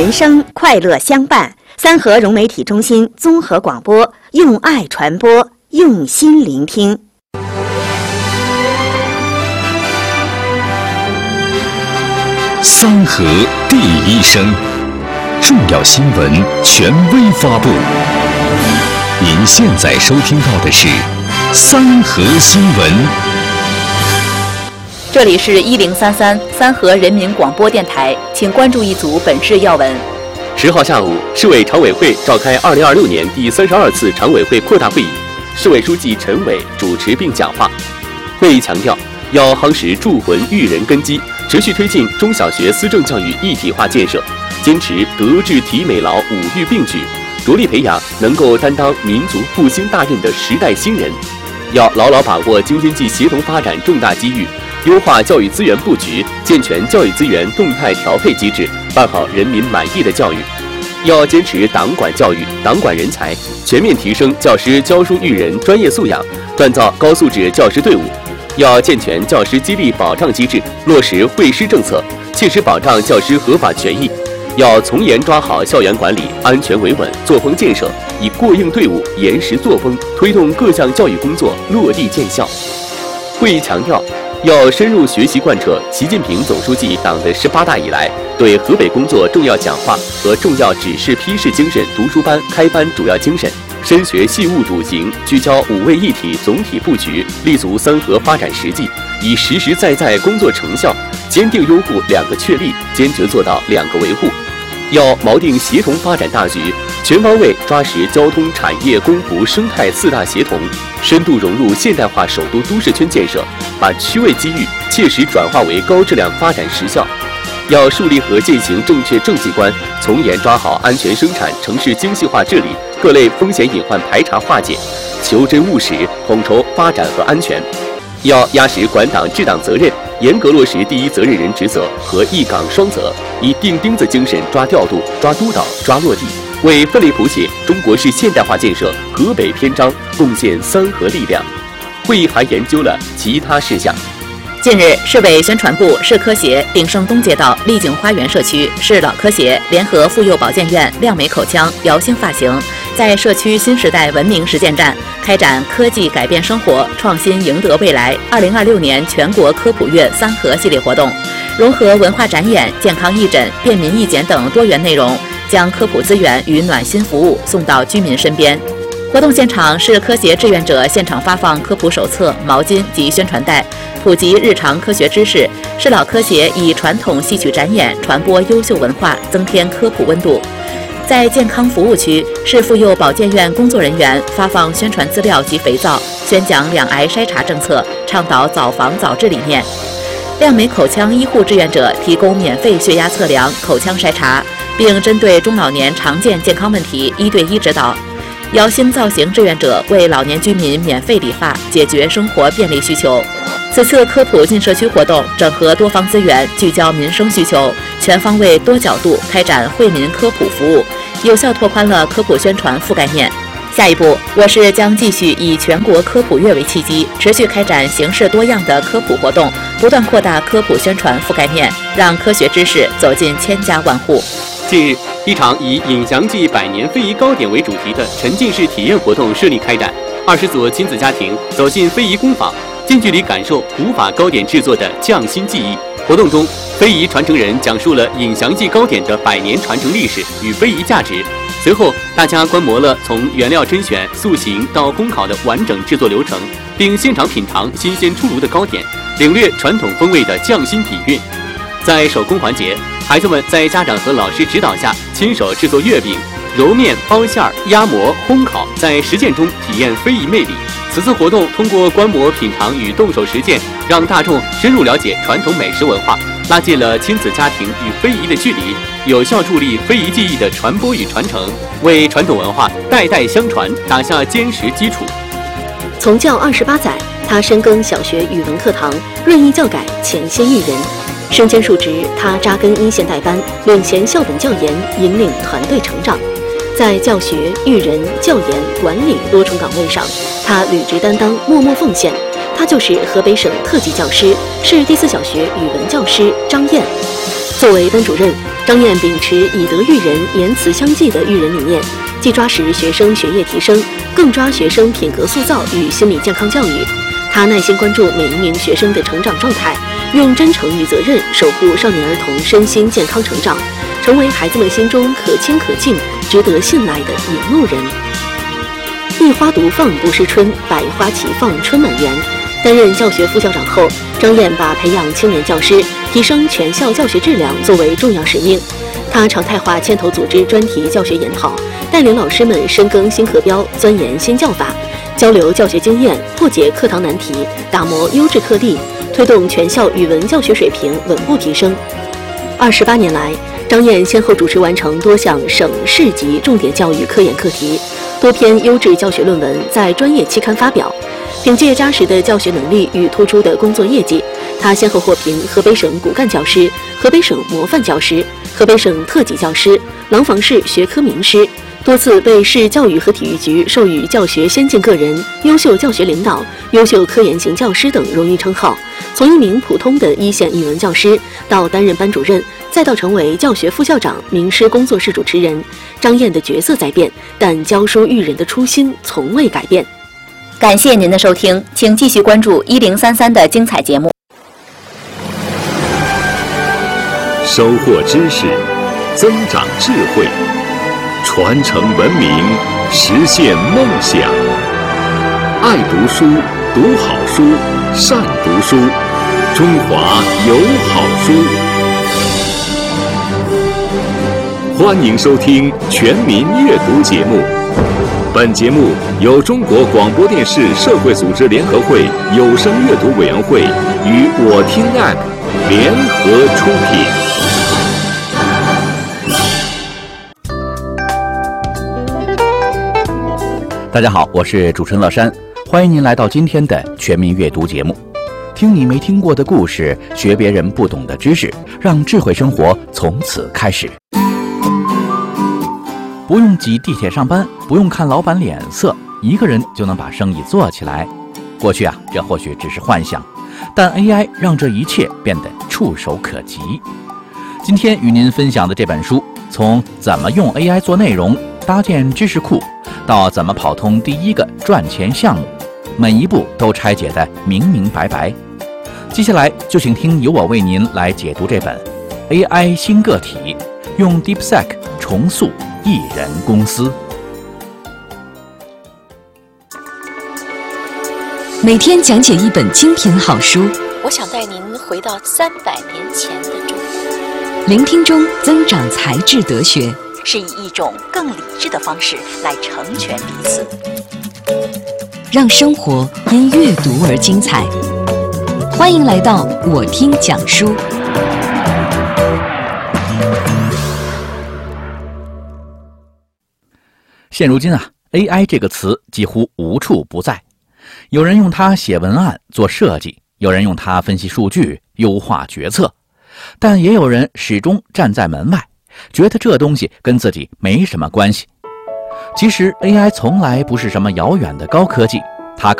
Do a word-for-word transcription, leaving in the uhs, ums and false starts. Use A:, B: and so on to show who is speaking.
A: 人生快乐相伴。三河融媒体中心综合广播，用爱传播，用心聆听。
B: 三河第一声，重要新闻权威发布。您现在收听到的是三河新闻。
C: 这里是一零三三三河人民广播电台，请关注一组本市要闻。
D: 十号下午，市委常委会召开二零二六年第三十二次常委会扩大会议，市委书记陈伟主持并讲话。会议强调，要夯实铸魂育人根基，持续推进中小学思政教育一体化建设，坚持德智体美劳五育并举，着力培养能够担当民族复兴大任的时代新人。要牢牢把握京津冀协同发展重大机遇，优化教育资源布局，健全教育资源动态调配机制，办好人民满意的教育。要坚持党管教育、党管人才，全面提升教师教书育人专业素养，锻造高素质教师队伍。要健全教师激励保障机制，落实惠师政策，切实保障教师合法权益。要从严抓好校园管理，安全维稳，作风建设，以过硬队伍、严实作风，推动各项教育工作落地见效。会议强调，要深入学习贯彻习近平总书记党的十八大以来对河北工作重要讲话和重要指示批示精神读书班开班主要精神，深学细务笃行，聚焦五位一体总体布局，立足三河发展实际，以实实在在工作成效，坚定拥护两个确立，坚决做到两个维护。要锚定协同发展大局，全方位抓实交通、产业、公服、生态四大协同，深度融入现代化首都都市圈建设，把区位机遇切实转化为高质量发展实效。要树立和践行正确政绩观，从严抓好安全生产、城市精细化治理、各类风险隐患排查化解，求真务实，统筹发展和安全。要压实管党治党责任，严格落实第一责任人职责和一岗双责，以钉钉子精神抓调度、抓督导、抓落地，为奋力谱写中国式现代化建设河北篇章贡献三河力量。会议还研究了其他事项。
C: 近日，市委宣传部、市科协、鼎盛东街道丽景花园社区、市老科协联合妇幼保健院、亮美口腔、瑶星发型，在社区新时代文明实践站开展科技改变生活，创新赢得未来二零二六年全国科普月三河系列活动，融合文化展演、健康义诊、便民义检等多元内容，将科普资源与暖心服务送到居民身边。活动现场，市科协志愿者现场发放科普手册、毛巾及宣传带，普及日常科学知识。市老科协以传统戏曲展演传播优秀文化，增添科普温度。在健康服务区，市妇幼保健院工作人员发放宣传资料及肥皂，宣讲两癌筛查政策，倡导早防早治理念。亮美口腔医护志愿者提供免费血压测量、口腔筛查，并针对中老年常见健康问题一对一指导。瑶星造型志愿者为老年居民免费理发，解决生活便利需求。此次科普进社区活动整合多方资源，聚焦民生需求，全方位多角度开展惠民科普服务，有效拓宽了科普宣传覆盖面。下一步，我市将继续以全国科普月为契机，持续开展形式多样的科普活动，不断扩大科普宣传覆盖面，让科学知识走进千家万户。
D: 近日，一场以颍祥记百年非遗糕点为主题的沉浸式体验活动顺利开展。二十组亲子家庭走进非遗工坊，近距离感受古法糕点制作的匠心技艺。活动中，非遗传承人讲述了颍祥记糕点的百年传承历史与非遗价值。随后，大家观摩了从原料甄选、塑形到烘烤的完整制作流程，并现场品尝新鲜出炉的糕点，领略传统风味的匠心底蕴。在手工环节，孩子们在家长和老师指导下，亲手制作月饼、揉面、包馅儿、压模、烘烤，在实践中体验非遗魅力。此次活动通过观摩、品尝与动手实践，让大众深入了解传统美食文化，拉近了亲子家庭与非遗的距离，有效助力非遗技艺的传播与传承，为传统文化代代相传打下坚实基础。
E: 从教二十八载，他深耕小学语文课堂，润意教改，潜心育人。身兼数职，他扎根一线代班，领衔校本教研，引领团队成长。在教学、育人、教研、管理多重岗位上，他履职担当，默默奉献。他就是河北省特级教师，市第四小学语文教师张燕。作为班主任， 张燕秉持以德育人、言辞相济的育人理念，既抓实学生学业提升，更抓学生品格塑造与心理健康教育。他耐心关注每一名学生的成长状态，用真诚与责任守护少年儿童身心健康成长，成为孩子们心中可亲可敬、值得信赖的引路人。一花独放不是春，百花齐放春满园。担任教学副校长后，张燕把培养青年教师、提升全校教学质量作为重要使命。他常态化牵头组织专题教学研讨，带领老师们深耕新课标，钻研新教法，交流教学经验，破解课堂难题，打磨优质课例，推动全校语文教学水平稳步提升。二十八年来，张燕先后主持完成多项省市级重点教育科研课题，多篇优质教学论文在专业期刊发表。凭借扎实的教学能力与突出的工作业绩，他先后获评河北省骨干教师、河北省模范教师、河北省特级教师、廊坊市学科名师，多次被市教育和体育局授予教学先进个人、优秀教学领导、优秀科研型教师等荣誉称号。从一名普通的一线语文教师，到担任班主任，再到成为教学副校长、名师工作室主持人，张燕的角色在变，但教书育人的初心从未改变。
A: 感谢您的收听，请继续关注一零三三的精彩节目。
B: 收获知识，增长智慧，传承文明，实现梦想。爱读书，读好书，善读书，中华有好书。欢迎收听全民阅读节目。本节目由中国广播电视社会组织联合会有声阅读委员会与我听 App 联合出
F: 品。大家好，我是主持人乐山，欢迎您来到今天的全民阅读节目。听你没听过的故事，学别人不懂的知识，让智慧生活从此开始。不用挤地铁上班，不用看老板脸色，一个人就能把生意做起来。过去啊，这或许只是幻想，但 A I 让这一切变得触手可及。今天与您分享的这本书，从怎么用 A I 做内容、搭建知识库，到怎么跑通第一个赚钱项目，每一步都拆解得明明白白。接下来就请听由我为您来解读这本 A I 新个体，用 DeepSeek 重塑艺人公司。
G: 每天讲解一本精品好书，
H: 我想带您回到三百年前的中国。
G: 聆听中增长才智德学，
H: 是以一种更理智的方式来成全彼此，
G: 让生活因阅读而精彩。欢迎来到我听讲书。
F: 现如今啊 ，A I 这个词几乎无处不在。有人用它写文案、做设计，有人用它分析数据、优化决策，但也有人始终站在门外，觉得这东西跟自己没什么关系。其实 A I 从来不是什么遥远的高科技，